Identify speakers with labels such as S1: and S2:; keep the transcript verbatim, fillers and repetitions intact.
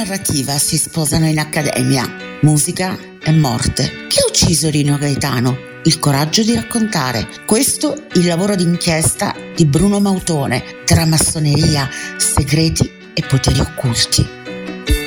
S1: narrativa si sposano in accademia, musica e morte. Chi ha ucciso Rino Gaetano? Il coraggio di raccontare. Questo il lavoro d'inchiesta di Bruno Mautone tra massoneria, segreti e poteri occulti.